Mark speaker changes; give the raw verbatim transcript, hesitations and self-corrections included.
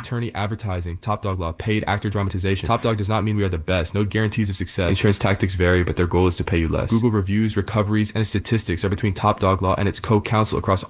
Speaker 1: attorney advertising, Top Dog Law, paid actor dramatization. Top Dog does not mean we are the best. No guarantees of success. Insurance tactics vary, but their goal is to pay you less. Google reviews, recoveries, and statistics are between Top Dog Law and its co-counsel across